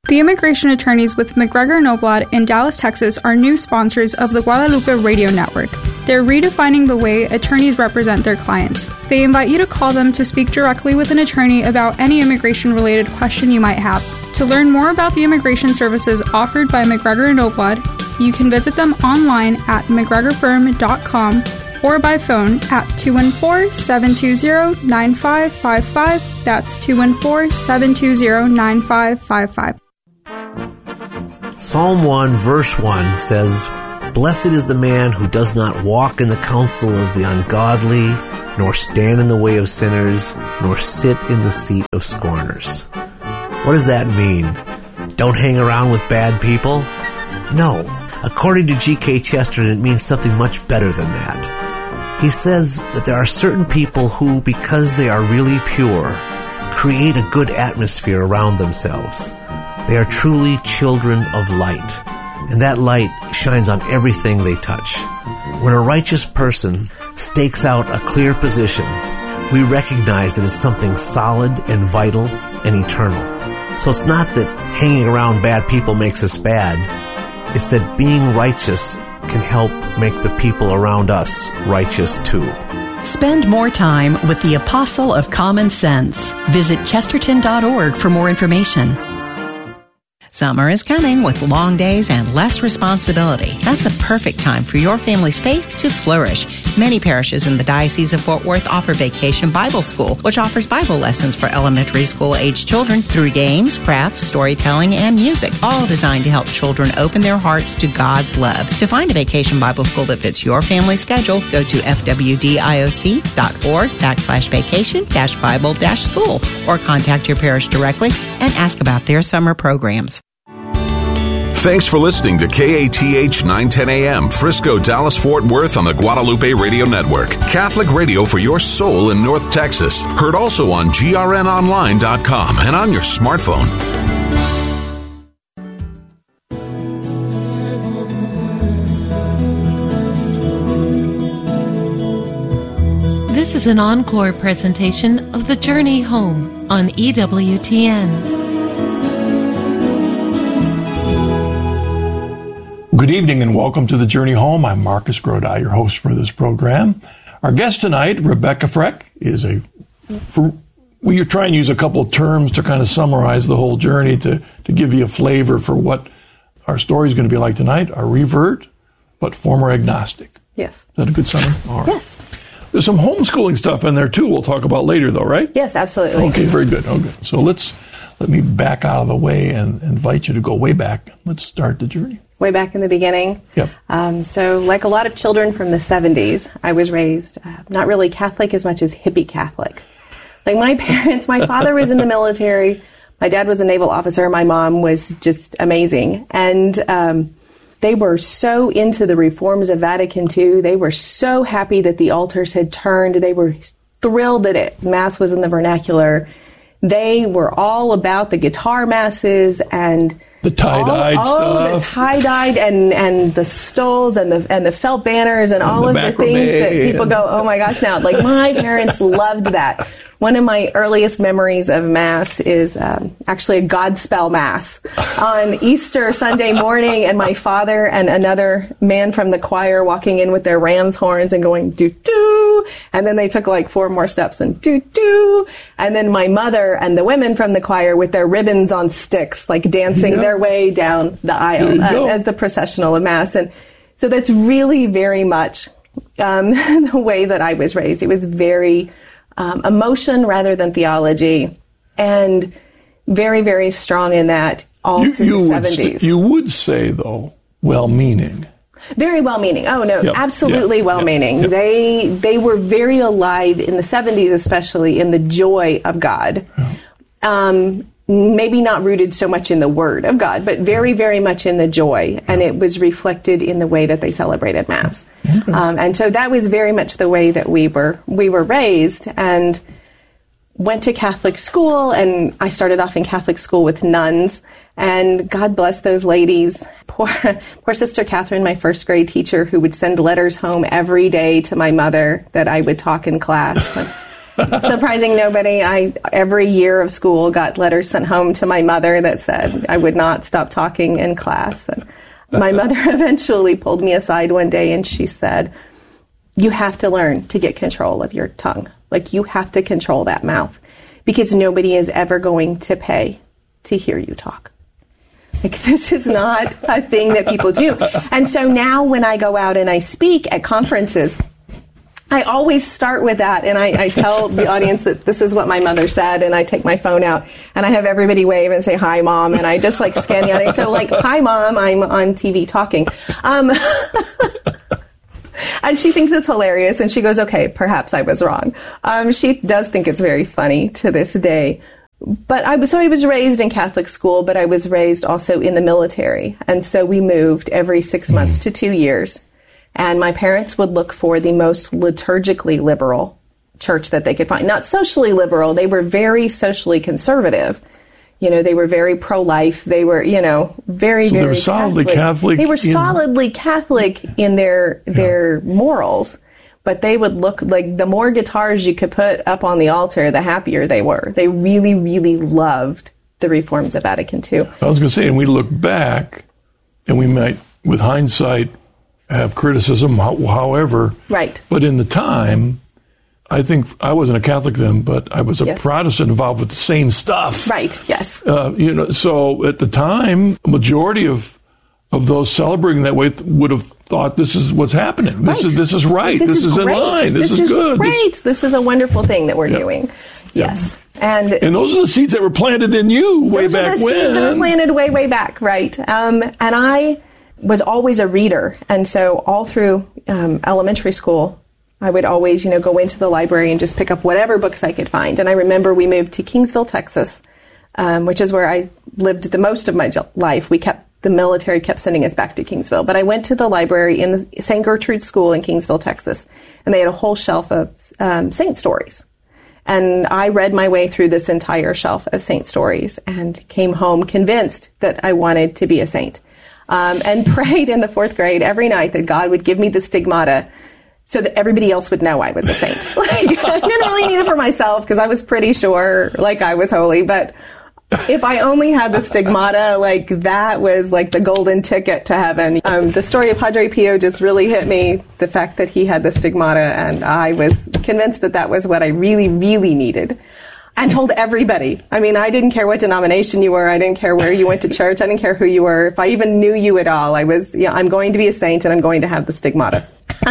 The immigration attorneys with McGregor & Noblad in Dallas, Texas are new sponsors of the Guadalupe Radio Network. They're redefining the way attorneys represent their clients. They invite you to call them to speak directly with an attorney about any immigration-related question you might have. To learn more about the immigration services offered by McGregor & Noblad, you can visit them online at mcgregorfirm.com or by phone at 214-720-9555. That's 214-720-9555. Psalm 1, verse 1 says, "Blessed is the man who does not walk in the counsel of the ungodly, nor stand in the way of sinners, nor sit in the seat of scorners." What does that mean? Don't hang around with bad people? No. According to G.K. Chesterton, it means something much better than that. He says that there are certain people who, because they are really pure, create a good atmosphere around themselves. They are truly children of light, and that light shines on everything they touch. When a righteous person stakes out a clear position, we recognize that it's something solid and vital and eternal. So it's not that hanging around bad people makes us bad. It's that being righteous can help make the people around us righteous too. Spend more time with the Apostle of Common Sense. Visit chesterton.org for more information. Summer is coming with long days and less responsibility. That's a perfect time for your family's faith to flourish. Many parishes in the Diocese of Fort Worth offer Vacation Bible School, which offers Bible lessons for elementary school-aged children through games, crafts, storytelling, and music, all designed to help children open their hearts to God's love. To find a Vacation Bible School that fits your family schedule, go to fwdioc.org/vacation-bible-school or contact your parish directly and ask about their summer programs. Thanks for listening to KATH 910 AM, Frisco, Dallas, Fort Worth on the Guadalupe Radio Network. Catholic radio for your soul in North Texas. Heard also on grnonline.com and on your smartphone. This is an encore presentation of The Journey Home on EWTN. Good evening and welcome to The Journey Home. I'm Marcus Grodi, your host for this program. Our guest tonight, Rebecca Freck, is we try and use a couple of terms to kind of summarize the whole journey to give you a flavor for what our story is going to be like tonight. A revert, but former agnostic. Yes. Is that a good summary? All right. Yes. There's some homeschooling stuff in there too we'll talk about later though, right? Yes, absolutely. Okay, very good. Okay. So let me back out of the way and invite you to go way back. Let's start the journey. Way back in the beginning. Yep. So like a lot of children from the 70s, I was raised not really Catholic as much as hippie Catholic. Like my parents, my father was in the military, my dad was a naval officer, my mom was just amazing. And they were so into the reforms of Vatican II. They were so happy that the altars had turned. They were thrilled that Mass was in the vernacular. They were all about the guitar masses and the tie-dyed stuff. The tie-dyed and the stoles and the felt banners and all of the things that people go, oh my gosh, now. Like my parents loved that. One of my earliest memories of Mass is actually a Godspell Mass on Easter Sunday morning, and my father and another man from the choir walking in with their ram's horns and going, doo-doo, and then they took like 4 more steps and doo-doo, and then my mother and the women from the choir with their ribbons on sticks, like dancing their way down the aisle as the processional of Mass. And so that's really very much the way that I was raised. It was very emotion rather than theology, and very, very strong in that all through the 70s. You would say, though, well-meaning. Very well-meaning. Oh, no, absolutely well-meaning. Yep. They were very alive in the 70s, especially in the joy of God. Maybe not rooted so much in the Word of God, but very, very much in the joy. And it was reflected in the way that they celebrated Mass. Okay. And so that was very much the way that we were raised, and went to Catholic school. And I started off in Catholic school with nuns, and God bless those ladies. Poor Sister Catherine, my first grade teacher, who would send letters home every day to my mother that I would talk in class. surprising nobody, I every year of school got letters sent home to my mother that said I would not stop talking in class. And my mother eventually pulled me aside one day and she said, you have to learn to get control of your tongue. Like, you have to control that mouth because nobody is ever going to pay to hear you talk. Like, this is not a thing that people do. And so now when I go out and I speak at conferences, I always start with that, and I tell the audience that this is what my mother said, and I take my phone out, and I have everybody wave and say, hi, Mom, and I just, like, scan the audience. So, like, hi, Mom, I'm on TV talking. And she thinks it's hilarious, and she goes, okay, perhaps I was wrong. She does think it's very funny to this day. But I was raised in Catholic school, but I was raised also in the military, and so we moved every 6 months to 2 years. And my parents would look for the most liturgically liberal church that they could find. Not socially liberal. They were very socially conservative. You know, they were very pro-life. They were, you know, very, very they were solidly Catholic. They were solidly Catholic in their morals. But they would look like the more guitars you could put up on the altar, the happier they were. They really, really loved the reforms of Vatican II. I was going to say, and we look back, and we might, with hindsight, have criticism, however. Right. But in the time, I think I wasn't a Catholic then, but I was a Protestant involved with the same stuff. Right, yes. You know, so at the time, a majority of those celebrating that way would have thought this is what's happening. This is right. This is in line. This is good. Great. This is a wonderful thing that we're doing. Yes. And those are the seeds that were planted in you way back when. Those are the seeds that were planted way back, right. And I was always a reader. And so all through elementary school, I would always, you know, go into the library and just pick up whatever books I could find. And I remember we moved to Kingsville, Texas, which is where I lived the most of my life. The military kept sending us back to Kingsville. But I went to the library in the St. Gertrude School in Kingsville, Texas, and they had a whole shelf of saint stories. And I read my way through this entire shelf of saint stories and came home convinced that I wanted to be a saint. And prayed in the 4th grade every night that God would give me the stigmata so that everybody else would know I was a saint. Like, I didn't really need it for myself because I was pretty sure, like, I was holy. But if I only had the stigmata, like, that was like the golden ticket to heaven. The story of Padre Pio just really hit me, the fact that he had the stigmata, and I was convinced that that was what I really, really needed. And told everybody. I mean, I didn't care what denomination you were. I didn't care where you went to church. I didn't care who you were. If I even knew you at all, I was, I'm going to be a saint and I'm going to have the stigmata.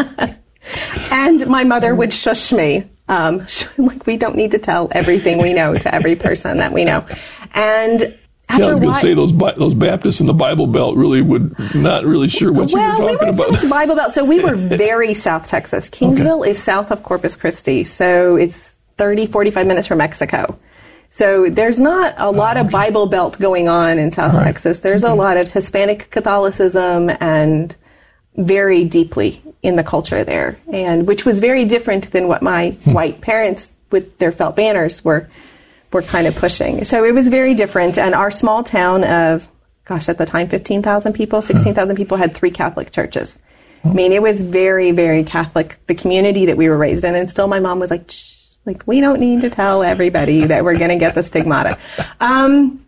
And my mother would shush me. Like, we don't need to tell everything we know to every person that we know. And after I was going to say those Baptists in the Bible Belt really would not really sure what you were talking about. Well, we weren't so much Bible Belt. So we were very South Texas. Kingsville is south of Corpus Christi. So it's 30, 45 minutes from Mexico. So there's not a lot of Bible Belt going on in South Texas. There's a lot of Hispanic Catholicism and very deeply in the culture there, and which was very different than what my white parents with their felt banners were kind of pushing. So it was very different. And our small town of, at the time, 15,000 people, 16,000 people had 3 Catholic churches. I mean, it was very, very Catholic, the community that we were raised in. And still my mom was like, shh. Like, we don't need to tell everybody that we're going to get the stigmata. And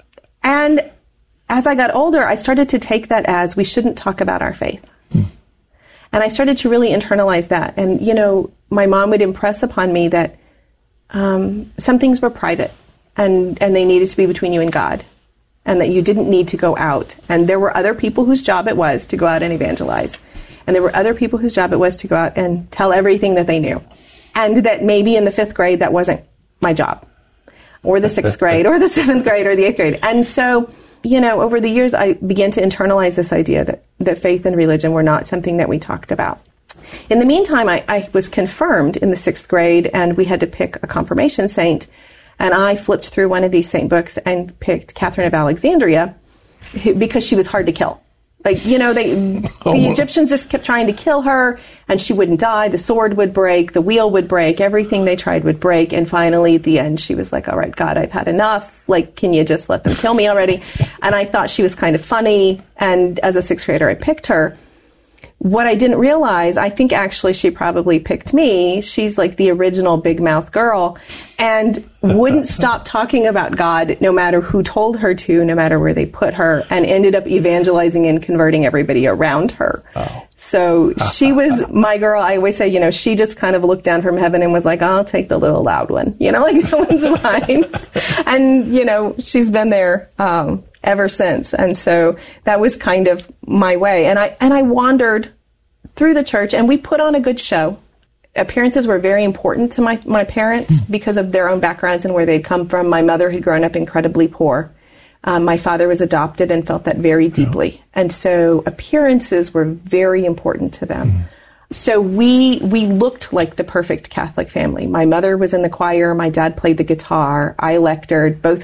as I got older, I started to take that as we shouldn't talk about our faith. And I started to really internalize that. And, you know, my mom would impress upon me that some things were private and they needed to be between you and God, and that you didn't need to go out. And there were other people whose job it was to go out and evangelize. And there were other people whose job it was to go out and tell everything that they knew. And that maybe in the 5th grade, that wasn't my job, or the 6th grade, or the 7th grade, or the 8th grade. And so, you know, over the years, I began to internalize this idea that faith and religion were not something that we talked about. In the meantime, I was confirmed in the 6th grade, and we had to pick a confirmation saint. And I flipped through one of these saint books and picked Catherine of Alexandria because she was hard to kill. Like, you know, the Egyptians just kept trying to kill her, and she wouldn't die. The sword would break, the wheel would break, everything they tried would break. And finally, at the end, she was like, all right, God, I've had enough. Like, can you just let them kill me already? And I thought she was kind of funny. And as a 6th grader, I picked her. what I didn't realize, I think actually she probably picked me. She's like the original big mouth girl and wouldn't stop talking about God no matter who told her to, no matter where they put her, and ended up evangelizing and converting everybody around her. Oh. So she was my girl. I always say, she just kind of looked down from heaven and was like, I'll take the little loud one, like that one's mine. And, she's been there ever since. And so that was kind of my way. And I wandered through the church, and we put on a good show. Appearances were very important to my parents because of their own backgrounds and where they'd come from. My mother had grown up incredibly poor. My father was adopted and felt that very deeply. Yeah. And so appearances were very important to them. So we looked like the perfect Catholic family. My mother was in the choir. My dad played the guitar. I lectured. Both